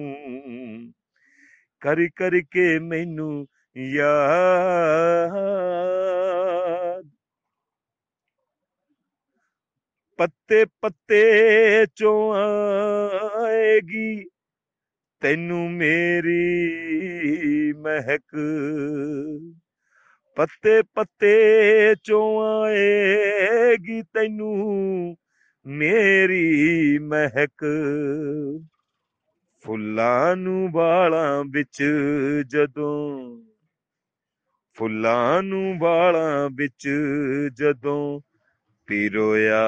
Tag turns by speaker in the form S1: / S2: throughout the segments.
S1: ਕਰ ਕਰਕੇ ਮੈਨੂੰ ਯਾਦ। ਪੱਤੇ ਪੱਤੇ ਚੋਂ ਆਏਗੀ ਤੈਨੂੰ ਮੇਰੀ ਮਹਿਕ, ਪੱਤੇ ਪੱਤੇ ਚੋਂ ਆਏਗੀ ਤੈਨੂੰ ਮੇਰੀ ਮਹਿਕ। ਫੁੱਲਾਂ ਨੂੰ ਬਾਲਾਂ ਵਿੱਚ ਜਦੋਂ, ਫੁੱਲਾਂ ਨੂੰ ਬਾਲਾਂ ਵਿੱਚ ਜਦੋਂ ਪਿਰੋਇਆ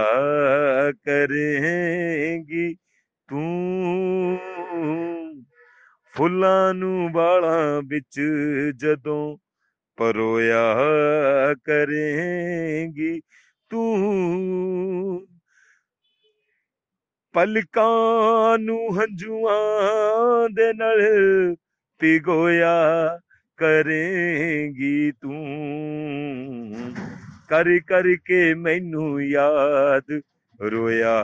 S1: ਕਰੇਂਗੀ ਤੂੰ, ਫੁੱਲਾਂ ਨੂੰ ਬਾਲਾਂ ਵਿੱਚ ਜਦੋਂ ਪਰੋਇਆ ਕਰੇਂਗੀ ਤੂੰ। ਪਲਕਾਂ ਨੂੰ ਹੰਝੂਆਂ ਦੇ ਨਾਲ ਭਿਗੋਇਆ ਕਰੇਂਗੀ ਤੂੰ, ਕਰ ਕਰਕੇ ਮੈਨੂੰ ਯਾਦ ਰੋਇਆ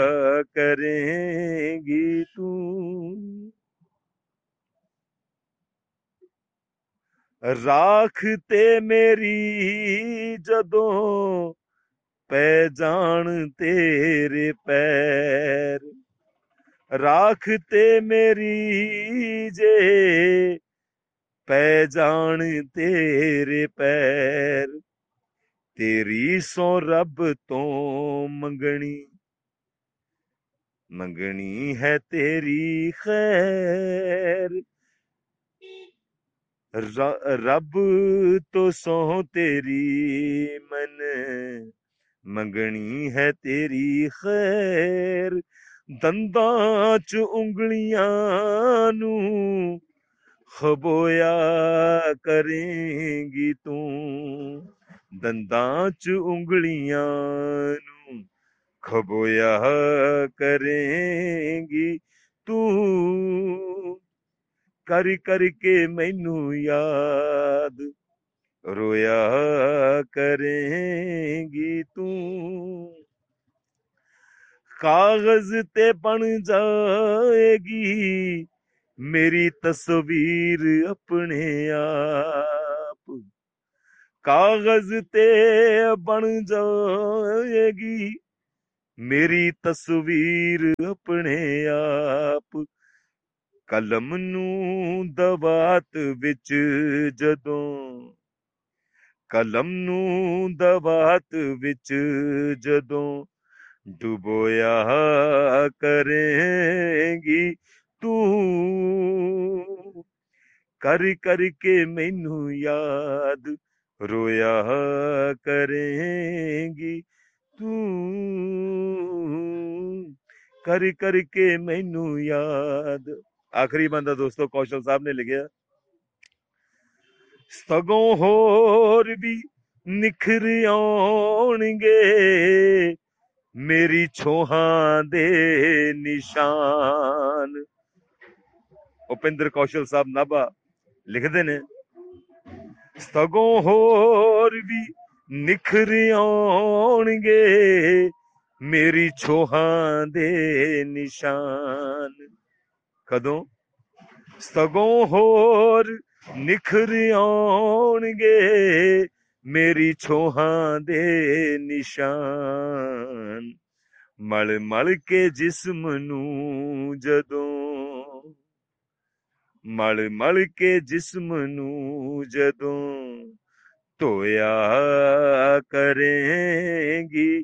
S1: ਕਰੇਂਗੀ ਤੂੰ। ਰਾਖ ਤੇ ਮੇਰੀ ਜਦੋਂ ਪੈ ਜਾਣ ਤੇਰੇ ਪੈਰ, ਰਾਖ ਤੇ ਮੇਰੀ ਜੇ ਪੈ ਜਾਣ ਤੇਰੇ ਪੈਰ, ਤੇਰੀ ਸੋ ਰੱਬ ਤੋਂ ਮੰਗਣੀ, ਮੰਗਣੀ ਹੈ ਤੇਰੀ ਖੈਰ। ਰੱਬ ਤੋਂ ਸੋ ਤੇਰੀ ਮਨ ਮੰਗਣੀ ਹੈ ਤੇਰੀ ਖੈਰ। ਦੰਦਾਂ ਚ ਉਂਗਲੀਆਂ ਨੂੰ ਖਬੋਇਆ ਕਰੇਂਗੀ ਤੂੰ, ਦੰਦਾਂ ਚ ਉਂਗਲੀਆਂ ਨੂੰ ਖਬੋਇਆ ਕਰੇਂਗੀ ਤੂੰ। ਕਰ ਕਰਕੇ ਮੈਨੂੰ ਯਾਦ ਰੋਇਆ ਕਰੇਂਗੀ ਤੂੰ। ਕਾਗਜ਼ ਤੇ ਬਣ ਜਾਏਗੀ ਮੇਰੀ ਤਸਵੀਰ ਆਪਣੇ ਆਪ, ਕਾਗਜ਼ ਤੇ ਬਣ ਜਾਏਗੀ ਮੇਰੀ ਤਸਵੀਰ ਆਪਣੇ ਆਪ। ਕਲਮ ਨੂੰ ਦਵਾਤ ਵਿੱਚ ਜਦੋਂ, ਕਲਮ ਨੂੰ ਦਵਾਤ ਵਿੱਚ ਜਦੋਂ ਡੁਬੋਇਆ ਕਰੇਂਗੀ ਤੂੰ, ਕਰ ਕਰਕੇ ਮੈਨੂੰ ਯਾਦ ਰੋਇਆ ਕਰੇਂਗੀ ਤੂੰ, ਕਰ ਕਰਕੇ ਮੈਨੂੰ ਯਾਦ। ਆਖਰੀ ਬੰਦਾ ਦੋਸਤੋ ਕੌਸ਼ਲ ਸਾਹਿਬ ਨੇ ਲਿਖਿਆ। ਸਗੋਂ ਹੋਰ ਵੀ ਨਿਖਰ ਆਉਣਗੇ ਮੇਰੀ ਛੋਹਾਂ ਦੇ ਨਿਸ਼ਾਨ। ਭੁਪਿੰਦਰ ਕੌਸ਼ਲ ਸਾਹਿਬ ਨਾਭਾ ਲਿਖਦੇ ਨੇ, ਸਗੋਂ ਹੋਰ ਵੀ ਨਿਖਰ ਆਉਣਗੇ ਮੇਰੀ ਛੋਹਾਂ ਦੇ ਨਿਸ਼ਾਨ। ਕਦੋਂ? ਸਗੋਂ ਹੋਰ ਨਿਖਰ ਆਉਣਗੇ ਮੇਰੀ ਛੋਹਾਂ ਦੇ ਨਿਸ਼ਾਨ। ਮਲ ਮਲ ਕੇ ਜਿਸਮ ਨੂੰ ਜਦੋਂ, ਮਲ ਮਲ ਕੇ ਜਿਸਮ ਨੂੰ ਜਦੋਂ ਧੋਇਆ ਕਰੇਂਗੀ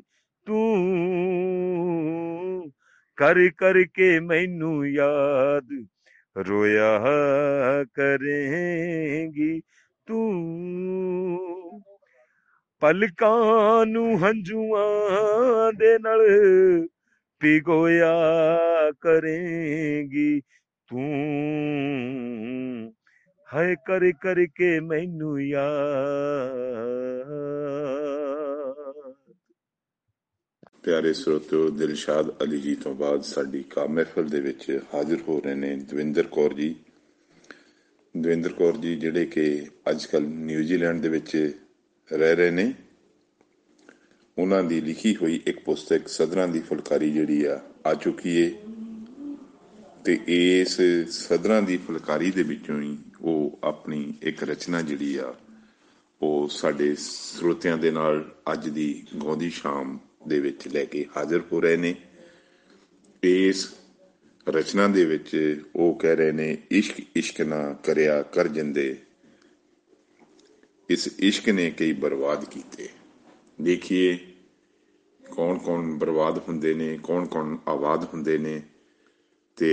S1: ਤੂੰ, ਕਰ ਕਰਕੇ ਮੈਨੂੰ ਯਾਦ ਰੋਇਆ ਕਰੇਂਗੀ ਤੂੰ। ਪਲਕਾਂ ਨੂੰ ਹੰਝੂਆਂ ਦੇ ਨਾਲ ਭਿਗੋਇਆ ਕਰੇਂਗੀ ਤੂੰ, ਹਾਏ ਕਰ ਕਰਕੇ ਮੈਨੂੰ ਯਾਦ।
S2: ਪਿਆਰੇ ਸਰੋਤਿਓ, ਦਿਲਸ਼ਾਦ ਅਲੀ ਜੀ ਤੋਂ ਬਾਅਦ ਸਾਡੀ ਕਾ ਮਹਿਫਲ ਦੇ ਵਿੱਚ ਹਾਜ਼ਰ ਹੋ ਰਹੇ ਨੇ ਦਵਿੰਦਰ ਕੌਰ ਜੀ। ਦਵਿੰਦਰ ਕੌਰ ਜੀ ਜਿਹੜੇ ਕਿ ਅੱਜ ਕੱਲ੍ਹ ਨਿਊਜ਼ੀਲੈਂਡ ਦੇ ਵਿੱਚ ਰਹਿ ਰਹੇ ਨੇ, ਉਹਨਾਂ ਦੀ ਲਿਖੀ ਹੋਈ ਇੱਕ ਪੁਸਤਕ ਸਦਰਾਂ ਦੀ ਫੁਲਕਾਰੀ ਜਿਹੜੀ ਆ ਚੁੱਕੀ ਏ। ਤੇ ਇਸ ਸਦਰਾਂ ਦੀ ਫੁਲਕਾਰੀ ਦੇ ਵਿੱਚੋਂ ਹੀ ਉਹ ਆਪਣੀ ਇੱਕ ਰਚਨਾ ਜਿਹੜੀ ਆ ਉਹ ਸਾਡੇ ਸਰੋਤਿਆਂ ਦੇ ਨਾਲ ਅੱਜ ਦੀ ਗਾਉਂਦੀ ਸ਼ਾਮ ਦੇ ਵਿੱਚ ਲੈ ਕੇ ਹਾਜ਼ਰ ਹੋ ਰਹੇ ਨੇ। ਇਸ ਰਚਨਾ ਦੇ ਵਿੱਚ ਉਹ ਕਹਿ ਰਹੇ ਨੇ, ਇਸ਼ਕ ਇਸ਼ਕ ਨਾ ਕਰਿਆ ਕਰ ਜਿੰਦੇ, ਇਸ ਇਸ਼ਕ ਨੇ ਕਈ ਬਰਬਾਦ ਕੀਤੇ। ਦੇਖੀਏ ਕੌਣ ਕੌਣ ਬਰਬਾਦ ਹੁੰਦੇ ਨੇ, ਕੌਣ ਕੌਣ ਆਬਾਦ ਹੁੰਦੇ ਨੇ। ਤੇ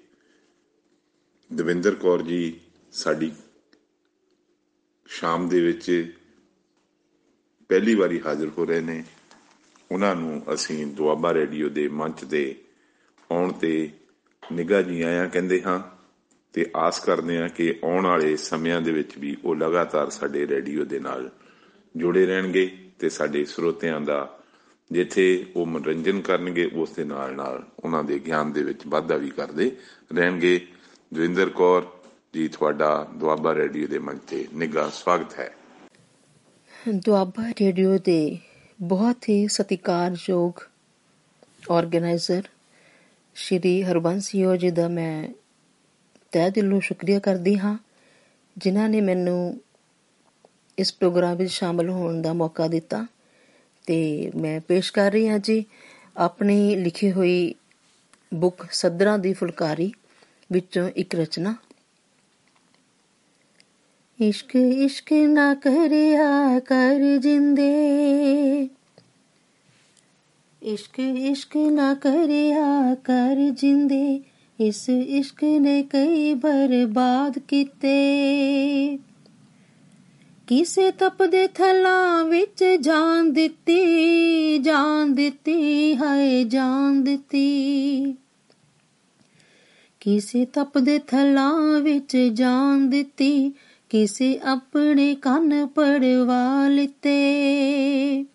S2: ਦਵਿੰਦਰ ਕੌਰ ਜੀ ਸਾਡੀ ਸ਼ਾਮ ਦੇ ਵਿੱਚ ਪਹਿਲੀ ਵਾਰੀ ਹਾਜ਼ਰ ਹੋ ਰਹੇ ਨੇ। ਉਹਨਾਂ ਨੂੰ ਅਸੀਂ ਦੁਆਬਾ ਰੇਡੀਓ ਦੇ ਮੰਚ ਤੇ ਆਉਣ ਤੇ ਨਿੱਘਾ ਜੀ ਆਇਆਂ ਕਹਿੰਦੇ ਹਾਂ ਤੇ ਆਸ ਕਰਦੇ ਹਾਂ ਕਿ ਆਉਣ ਵਾਲੇ ਸਮਿਆਂ ਦੇ ਵਿੱਚ ਵੀ ਉਹ ਲਗਾਤਾਰ ਸਾਡੇ ਰੇਡੀਓ ਦੇ ਨਾਲ ਜੁੜੇ ਰਹਿਣਗੇ ਤੇ ਸਾਡੇ ਸਰੋਤਿਆਂ ਦਾ ਜਿੱਥੇ ਉਹ ਮਨੋਰੰਜਨ ਕਰਨਗੇ ਉਸ ਦੇ ਨਾਲ ਨਾਲ ਉਹਨਾਂ ਦੇ ਗਿਆਨ ਦੇ ਵਿੱਚ ਵਾਧਾ ਵੀ ਕਰਦੇ ਰਹਿਣਗੇ। ਦਵਿੰਦਰ ਕੌਰ ਜੀ, ਤੁਹਾਡਾ ਦੁਆਬਾ ਰੇਡੀਓ ਦੇ ਮੰਚ ਤੇ ਨਿੱਘਾ ਸਵਾਗਤ ਹੈ।
S3: ਦੁਆਬਾ ਰੇਡੀਓ ਦੇ ਬਹੁਤ ਹੀ ਸਤਿਕਾਰਯੋਗ ਆਰਗੇਨਾਈਜ਼ਰ ਸ਼੍ਰੀ ਹਰਬੰਸ ਜੀ ਦਾ ਮੈਂ ਤਹਿ ਦਿਲੋਂ ਸ਼ੁਕਰੀਆ ਕਰਦੀ ਹਾਂ, ਜਿਨ੍ਹਾਂ ਨੇ ਮੈਨੂੰ ਇਸ ਪ੍ਰੋਗਰਾਮ ਵਿੱਚ ਸ਼ਾਮਲ ਹੋਣ ਦਾ ਮੌਕਾ ਦਿੱਤਾ। ਤੇ ਮੈਂ ਪੇਸ਼ ਕਰ ਰਹੀ ਹਾਂ ਜੀ ਆਪਣੀ ਲਿਖੀ ਹੋਈ ਬੁੱਕ ਸਦਰਾਂ ਦੀ ਫੁਲਕਾਰੀ ਵਿੱਚੋਂ ਇੱਕ ਰਚਨਾ। ਇਸ਼ਕ ਇਸ਼ਕ ਨਾ ਕਰਿਆ ਕਰ ਜਿੰਦੇ, ਇਸ਼ਕ ਇਸ਼ਕ ਨਾ ਕਰਿਆ ਕਰ ਜਿੰਦੇ, ਇਸ ਇਸ਼ਕ ਨੇ ਕਈ ਬਰਬਾਦ ਕੀਤੇ। ਕਿਸੇ ਤਪਦੇ ਥਲਾਂ ਵਿੱਚ ਜਾਨ ਦਿੱਤੀ, ਜਾਨ ਦਿੱਤੀ, ਹਾਏ ਜਾਨ ਦਿੱਤੀ। ਕਿਸੇ ਤਪਦੇ ਥਲਾਂ ਵਿੱਚ ਜਾਨ ਦਿੱਤੀ, ਕਿਸੇ ਆਪਣੇ ਕੰਨ ਪੜਵਾ ਲਿੱਤੇ।